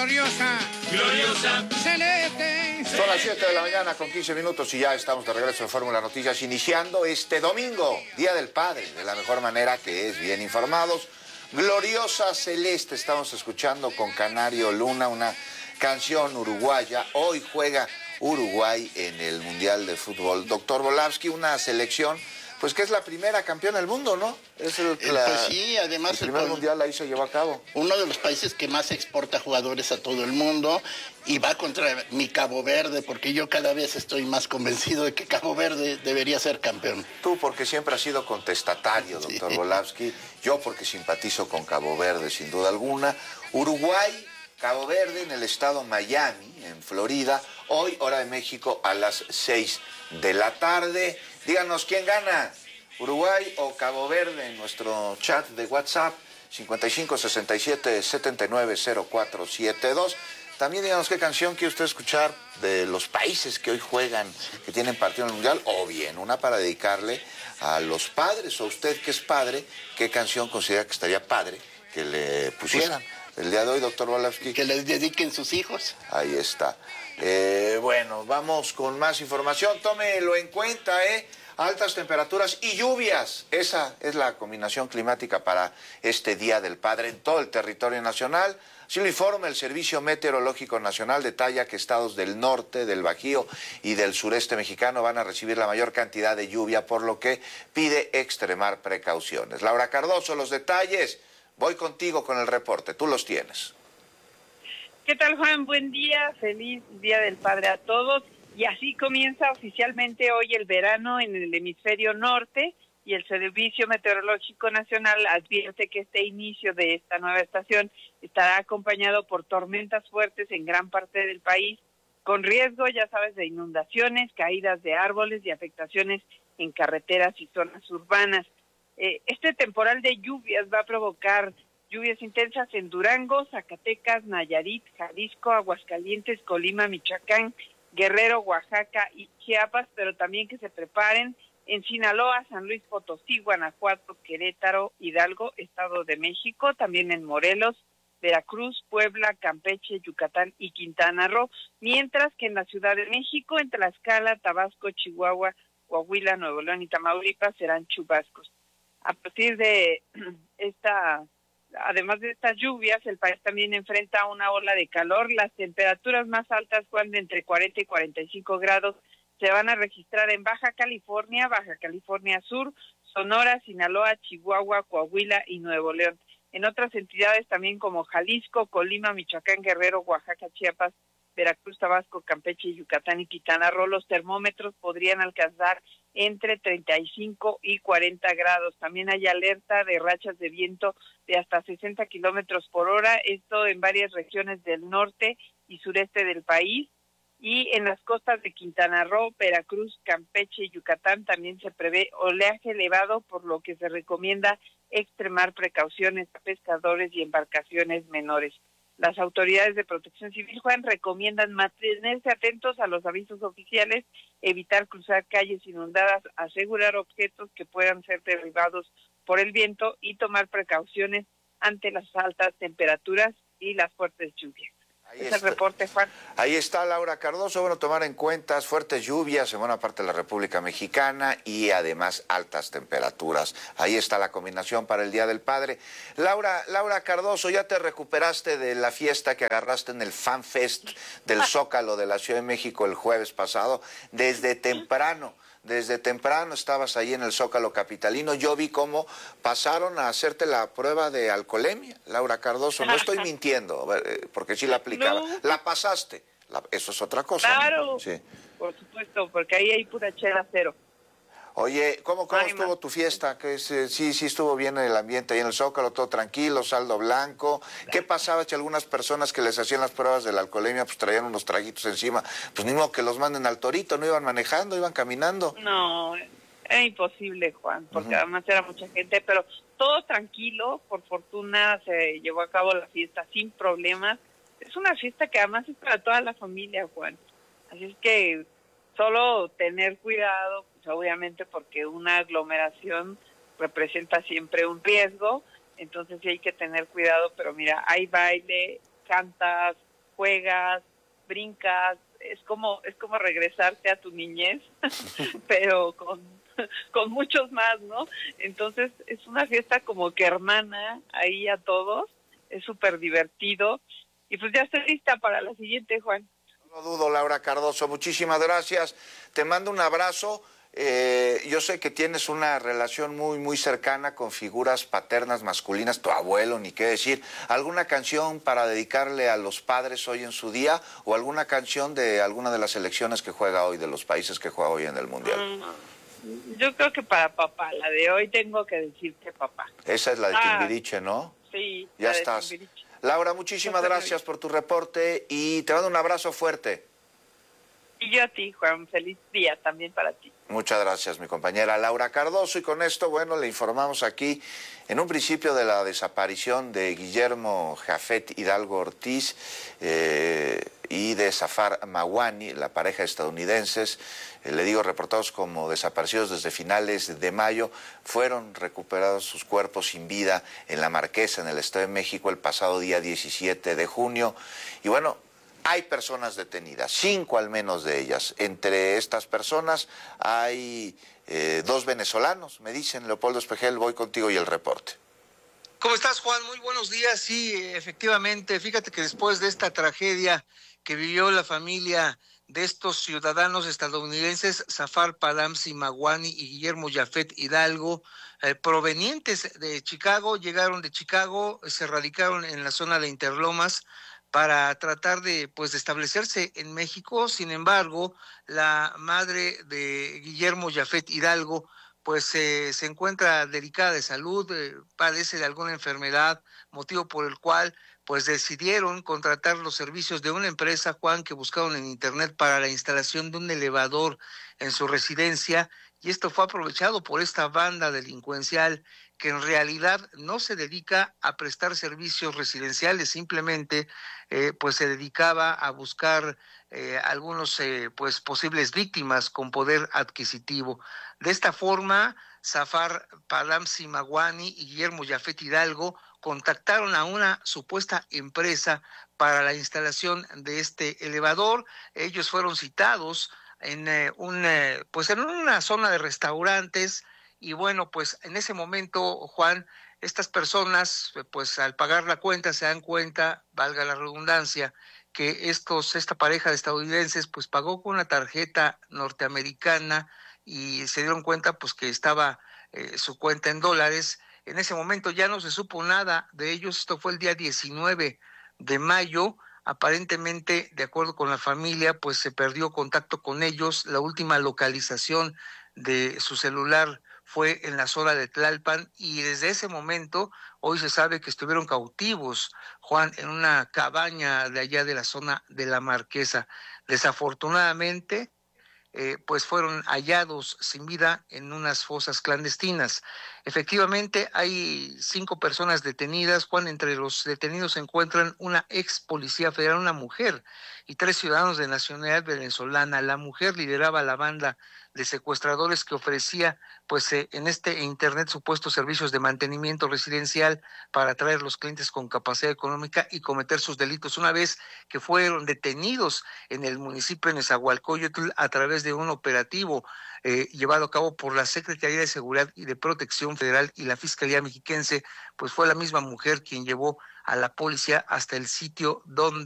gloriosa, gloriosa, celeste. Son las 7 de la mañana con 15 minutos y ya estamos de regreso en Fórmula Noticias, iniciando este domingo, Día del Padre, de la mejor manera, que es bien informados. Gloriosa Celeste, estamos escuchando con Canario Luna, una canción uruguaya. Hoy juega Uruguay en el Mundial de Fútbol. Doctor Volavsky, una selección, pues que es la primera campeona del mundo, ¿no? Es pues sí, además el primer mundial ahí se llevó a cabo. Uno de los países que más exporta jugadores a todo el mundo, y va contra mi Cabo Verde, porque yo cada vez estoy más convencido de que Cabo Verde debería ser campeón. Tú porque siempre has sido contestatario, doctor Volavsky. Yo porque simpatizo con Cabo Verde, sin duda alguna. Uruguay, Cabo Verde, en el estado Miami, en Florida. Hoy, hora de México, a las 6 de la tarde. Díganos, ¿quién gana? ¿Uruguay o Cabo Verde? En nuestro chat de WhatsApp, 55 67 79 0472. También díganos qué canción quiere usted escuchar de los países que hoy juegan, que tienen partido en el Mundial, o bien una para dedicarle a los padres, o usted que es padre, qué canción considera que estaría padre que le pusieran. El día de hoy, doctor Volavsky. Que les dediquen sus hijos. Ahí está. Bueno, vamos con más información. Tómelo en cuenta, altas temperaturas y lluvias. Esa es la combinación climática para este Día del Padre en todo el territorio nacional. Así lo informa el Servicio Meteorológico Nacional. Detalla que estados del norte, del Bajío y del sureste mexicano van a recibir la mayor cantidad de lluvia, por lo que pide extremar precauciones. Laura Cardoso, los detalles. Voy contigo con el reporte, tú los tienes. ¿Qué tal, Juan? Buen día, feliz Día del Padre a todos. Y así comienza oficialmente hoy el verano en el hemisferio norte, y el Servicio Meteorológico Nacional advierte que este inicio de esta nueva estación estará acompañado por tormentas fuertes en gran parte del país, con riesgo, ya sabes, de inundaciones, caídas de árboles y afectaciones en carreteras y zonas urbanas. Este temporal de lluvias va a provocar lluvias intensas en Durango, Zacatecas, Nayarit, Jalisco, Aguascalientes, Colima, Michoacán, Guerrero, Oaxaca y Chiapas, pero también que se preparen en Sinaloa, San Luis Potosí, Guanajuato, Querétaro, Hidalgo, Estado de México, también en Morelos, Veracruz, Puebla, Campeche, Yucatán y Quintana Roo, mientras que en la Ciudad de México, en Tlaxcala, Tabasco, Chihuahua, Coahuila, Nuevo León y Tamaulipas serán chubascos. A partir de además de estas lluvias, el país también enfrenta una ola de calor. Las temperaturas más altas, Juan, de entre 40 y 45 grados, se van a registrar en Baja California Sur, Sonora, Sinaloa, Chihuahua, Coahuila y Nuevo León. En otras entidades también como Jalisco, Colima, Michoacán, Guerrero, Oaxaca, Chiapas, Veracruz, Tabasco, Campeche, Yucatán y Quintana Roo, los termómetros podrían alcanzar entre 35 y 40 grados. También hay alerta de rachas de viento de hasta 60 kilómetros por hora, esto en varias regiones del norte y sureste del país. Y en las costas de Quintana Roo, Veracruz, Campeche y Yucatán también se prevé oleaje elevado, por lo que se recomienda extremar precauciones a pescadores y embarcaciones menores. Las autoridades de Protección Civil, Juan, recomiendan mantenerse atentos a los avisos oficiales, evitar cruzar calles inundadas, asegurar objetos que puedan ser derribados por el viento y tomar precauciones ante las altas temperaturas y las fuertes lluvias. Es el reporte, Juan. Ahí está Laura Cardoso. Bueno, tomar en cuenta fuertes lluvias en buena parte de la República Mexicana y además altas temperaturas. Ahí está la combinación para el Día del Padre. Laura Cardoso, ¿ya te recuperaste de la fiesta que agarraste en el Fan Fest del Zócalo de la Ciudad de México el jueves pasado? Desde temprano estabas ahí en el Zócalo capitalino. Yo vi cómo pasaron a hacerte la prueba de alcoholemia, Laura Cardoso. No estoy mintiendo, porque sí la aplicaba. No. La pasaste. Eso es otra cosa. Claro, ¿no? Sí. por supuesto, porque ahí hay pura chela cero. Oye, ¿cómo estuvo tu fiesta? Sí estuvo bien el ambiente ahí en el Zócalo, todo tranquilo, saldo blanco. ¿Qué pasaba si algunas personas que les hacían las pruebas de la alcoholemia pues traían unos traguitos encima? Pues ni modo que los manden al torito, no iban manejando, iban caminando. No, era imposible, Juan, porque además era mucha gente, pero todo tranquilo. Por fortuna se llevó a cabo la fiesta sin problemas. Es una fiesta que además es para toda la familia, Juan. Así es que solo tener cuidado, pues obviamente porque una aglomeración representa siempre un riesgo, entonces sí hay que tener cuidado, pero mira, hay baile, cantas, juegas, brincas, es como regresarte a tu niñez, pero con muchos más, ¿no? Entonces es una fiesta como que hermana ahí a todos, es súper divertido, y pues ya estoy lista para la siguiente, Juan. No dudo, Laura Cardoso, muchísimas gracias, te mando un abrazo. Yo sé que tienes una relación muy, muy cercana con figuras paternas masculinas, tu abuelo, ni qué decir. ¿Alguna canción para dedicarle a los padres hoy en su día o alguna canción de alguna de las selecciones que juega hoy, de los países que juega hoy en el Mundial? Yo creo que para papá, la de hoy tengo que decirte papá. Esa es la de Timbiriche, ¿no? Sí. Ya estás. Laura, muchísimas gracias por tu reporte y te mando un abrazo fuerte. Y yo a ti, Juan, feliz día también para ti. Muchas gracias, mi compañera Laura Cardoso. Y con esto, bueno, le informamos aquí en un principio de la desaparición de Guillermo Jafet Hidalgo Ortiz y de Zafar Mawani, la pareja estadounidenses, le digo, reportados como desaparecidos desde finales de mayo. Fueron recuperados sus cuerpos sin vida en La Marquesa, en el Estado de México, el pasado día 17 de junio. Y bueno, hay personas detenidas, 5 al menos de ellas. Entre estas personas hay 2 venezolanos, me dicen. Leopoldo Espejel, voy contigo y el reporte. ¿Cómo estás, Juan? Muy buenos días. Sí, efectivamente, fíjate que después de esta tragedia que vivió la familia de estos ciudadanos estadounidenses, Zafar Padamsi Mawani y Guillermo Jafet Hidalgo, provenientes de Chicago, llegaron de Chicago, se radicaron en la zona de Interlomas para tratar de establecerse en México. Sin embargo, la madre de Guillermo Jafet Hidalgo se encuentra delicada de salud, padece de alguna enfermedad, motivo por el cual decidieron contratar los servicios de una empresa, Juan, que buscaron en internet para la instalación de un elevador en su residencia, y esto fue aprovechado por esta banda delincuencial que en realidad no se dedica a prestar servicios residenciales, simplemente se dedicaba a buscar algunos posibles víctimas con poder adquisitivo. De esta forma, Zafar Padamsi Mawani y Guillermo Jafet Hidalgo contactaron a una supuesta empresa para la instalación de este elevador. Ellos fueron citados en una zona de restaurantes. Y bueno, en ese momento, Juan, estas personas, al pagar la cuenta, se dan cuenta, valga la redundancia, que esta pareja de estadounidenses, pagó con una tarjeta norteamericana y se dieron cuenta, que estaba su cuenta en dólares. En ese momento ya no se supo nada de ellos. Esto fue el día 19 de mayo. Aparentemente, de acuerdo con la familia, se perdió contacto con ellos. La última localización de su celular fue en la zona de Tlalpan, y desde ese momento hoy se sabe que estuvieron cautivos, Juan, en una cabaña de allá de la zona de La Marquesa. Desafortunadamente, fueron hallados sin vida en unas fosas clandestinas. Efectivamente, hay 5 personas detenidas, Juan. Entre los detenidos se encuentran una ex policía federal, una mujer, y 3 ciudadanos de nacionalidad venezolana. La mujer lideraba la banda de secuestradores que ofrecía en este internet supuestos servicios de mantenimiento residencial para atraer los clientes con capacidad económica y cometer sus delitos. Una vez que fueron detenidos en el municipio de Nezahualcóyotl a través de un operativo llevado a cabo por la Secretaría de Seguridad y de Protección Federal y la Fiscalía Mexiquense, fue la misma mujer quien llevó a la policía hasta el sitio donde